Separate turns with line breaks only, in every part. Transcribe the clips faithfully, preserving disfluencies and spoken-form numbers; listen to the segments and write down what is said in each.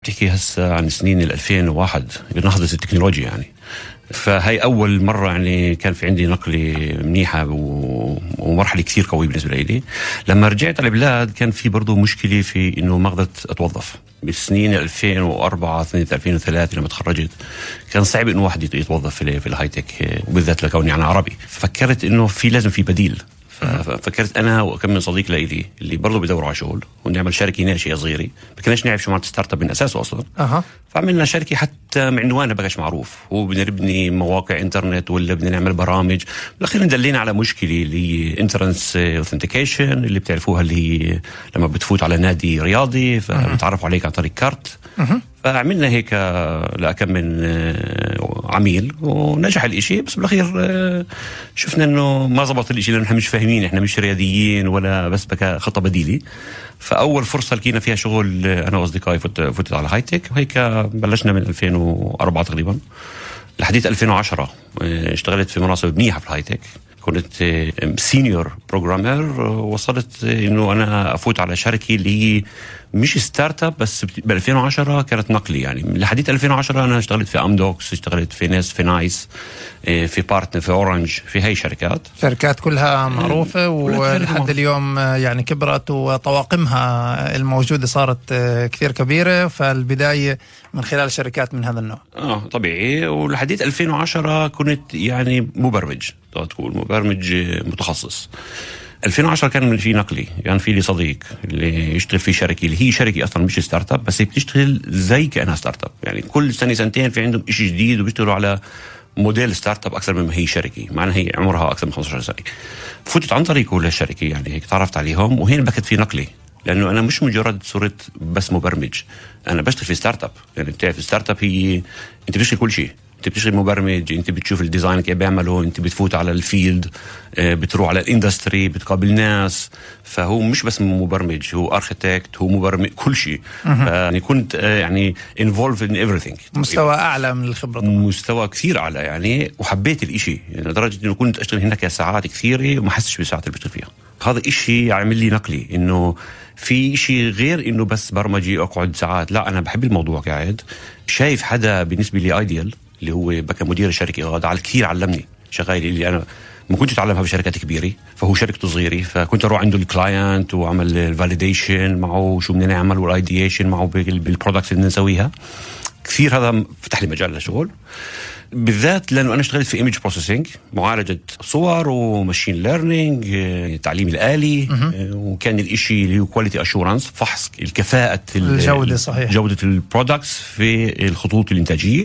بتحكي هسه عن سنين الألفين وواحد بنهضة التكنولوجيا يعني. فهي أول مرة يعني كان في عندي نقلة منيحة ومرحلة كثير قوية بالنسبة لي. لما رجعت على البلاد كان في برضو مشكلة في إنه ما قدرت أتوظف. بالسنين ألفين وأربعة سنة ألفين وثلاثة لما تخرجت كان صعب إنه واحد يتوظف في الهايتك، وبالذات لكوني أنا عربي. ففكرت إنه في لازم في بديل. ففكرت أنا وكم من صديق لإلي اللي برضو بدوروا على شغل ونعمل شركة ناشئة صغيرة، ما كناش نعرف شو معنى ستارت اب من أساسه أصلا. أه. فعملنا شركة حتى عنوانها بقاش معروف، هو بدنا نبني مواقع إنترنت ولا بدنا نعمل برامج. بالأخير ندلينا على مشكلة اللي انترنس اوثنتيكيشن اللي بتعرفوها، اللي هي لما بتفوت على نادي رياضي فبتعرفوا عليك عن طريق كارت. أه. فعملنا هيك لكم من عميل ونجح الاشي، بس بالاخير شفنا انه ما زبط الاشي لانه احنا مش فاهمين، احنا مش رياضيين ولا بس بقى خطة بديلة. فاول فرصة لقينا فيها شغل انا واصدقائي فتت على هايتك، وهيك بلشنا من ألفين وأربعة تقريبا لحديت ألفين وعشرة. اشتغلت في مناصب منيحة في الهايتك، كنت سينيور بروجرامر. وصلت انه انا افوت على شركه اللي هي مش ستارت اب، بس ب ألفين وعشرة كانت نقلي يعني. لحديت ألفين وعشرة انا اشتغلت في امدوكس، اشتغلت في ناس، في نايس، في بارتنر، في اورنج، في هاي شركات
شركات كلها معروفه ولحد اليوم يعني كبرت، وطواقمها الموجوده صارت كثير كبيره. فالبدايه من خلال شركات من هذا النوع.
اه طبيعي. ولحديت ألفين وعشرة كنت يعني مبرمج، تقول مبرمج متخصص. ألفين وعشرة كان في نقلي، كان يعني في لي صديق اللي يشتغل في شركه اللي هي شركه اصلا مش ستارت اب، بس هي بتشتغل زي كانها ستارت اب. يعني كل سنه سنتين في عندهم شيء جديد وبيشتغلوا على موديل ستارت اب اكثر مما هي شركه، معناها هي عمرها اكثر من خمسة عشر سنه. فتت عن طريقه للشركه يعني، هيك تعرفت عليهم، وهنا بكت في نقلي، لانه انا مش مجرد صرت بس مبرمج، انا بشتغل في ستارت اب. يعني بتعرف ستارت اب هي انت بتشتغل كل شيء، انت بتشتغل مبرمج، انت بتشوف الديزاين كيف بيعمله، انت بتفوت على الفيلد، بتروح على الاندستري، بتقابل ناس. فهو مش بس مبرمج، هو اركيتكت، هو مبرمج كل شيء. يعني كنت يعني involved in everything.
مستوى اعلى من الخبره طبعا.
مستوى كثير اعلى يعني، وحبيت الاشي يعني لدرجه انه كنت اشتغل هناك ساعات كثيره وما حسش بالساعات اللي بشتغل فيها. هذا اشي عمل لي نقلي، انه في شيء غير انه بس برمجي اقعد ساعات. لا، انا بحب الموضوع قاعد شايف حدا بالنسبه لي ايديال اللي هو بقى مدير الشركه. هذا على كثير علمني شغايل اللي انا ما كنت اتعلمها بشركات كبيره، فهو شركته صغيره، فكنت اروح عنده الكلاينت واعمل الفاليديشن معه، شو بدنا نعمل، والايديشن معه بالبرودكتس اللي نسويها. كثير هذا فتح لي مجال للشغل، بالذات لانه انا اشتغلت في ايمج بروسيسنج، معالجه صور وماشين ليرنينج، التعليم الالي. وكان الاشي اللي هو كواليتي اشورنس، فحص الكفاءه
الجوده صحيح
جوده البرودكتس في الخطوط الانتاجيه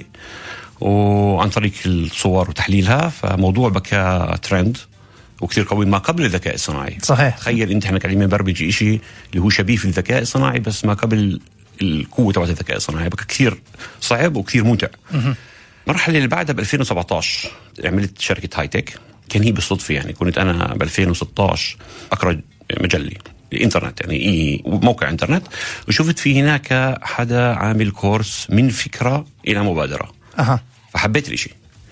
وعن طريق الصور وتحليلها. فموضوع بكى ترند وكثير قوي ما قبل الذكاء الصناعي.
صحيح.
تخيل انت احنا قاعدين نبرمج إشي اللي هو شبيه في الذكاء الصناعي، بس ما قبل القوه تبعت الذكاء الصناعي، بكى كثير صعب وكثير ممتع. المرحله اللي بعدها ب ألفين وسبعة عشر عملت شركه هايتك. كان هي بالصدفه يعني، كنت انا ب ألفين وستة عشر اقرا مجله الانترنت يعني اي موقع انترنت، وشفت في هناك حدا عامل كورس من فكره الى مبادره. أه. فحبيت الاشي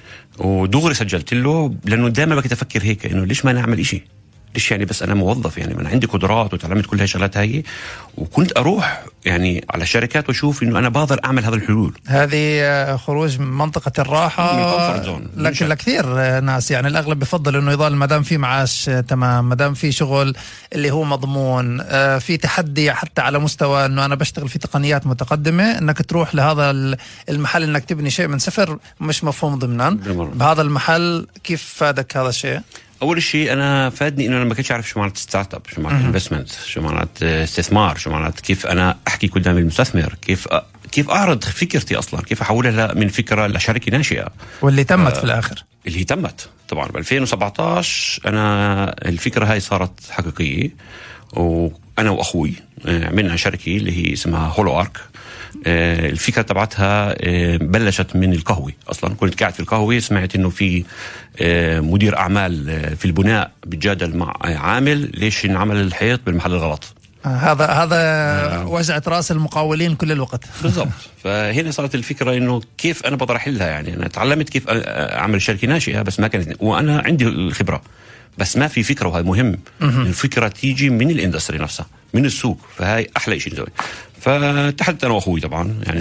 ودغري سجلت له، لانه دائما بقيت افكر هيك انه ليش ما نعمل اشي، ليش يعني بس انا موظف يعني، انا عندي قدرات وتعلمت كل هالشغلات هاي. وكنت اروح يعني على شركات واشوف انه انا بقدر اعمل هذا الحلول.
هذه خروج من منطقه الراحه، لكن لكثير ناس يعني الاغلب بفضل انه يضل ما دام في معاش تمام، ما دام في شغل اللي هو مضمون، في تحدي حتى على مستوى انه انا بشتغل في تقنيات متقدمه، انك تروح لهذا المحل انك تبني شيء من صفر مش مفهوم ضمنا. بهذا المحل كيف فادك هذا الشيء؟
اول شيء انا فادني انه انا ما كنتش اعرف شو معنات ستارت اب، شو معنات انفستمنت، شو معنات استثمار، شو معنات كيف انا احكي قدام المستثمر، كيف أ... كيف اعرض فكرتي اصلا، كيف احولها من فكره لشركه ناشئه واللي
تمت آه في الاخر.
اللي تمت طبعا ب ألفين وسبعة عشر. انا الفكره هاي صارت حقيقيه، وانا واخوي عملنا شركه اللي هي اسمها هولو ارك. الفكرة تبعتها بلشت من القهوة. أصلا كنت قاعد في القهوة، سمعت إنه في مدير أعمال في البناء بتجادل مع عامل ليش نعمل الحيط بالمحل الغلط.
هذا هذا آه. وجعت راس المقاولين كل الوقت.
بالضبط. فهنا صارت الفكرة إنه كيف أنا بقدر أحلها. يعني أنا تعلمت كيف أعمل شركة ناشئة، بس ما كانت، وأنا عندي الخبرة بس ما في فكرة، وهذا مهم. الفكرة تيجي من الاندستري نفسها، من السوق. فهاي أحلى شيء نسوي. فتحدثت أنا وأخوي طبعا يعني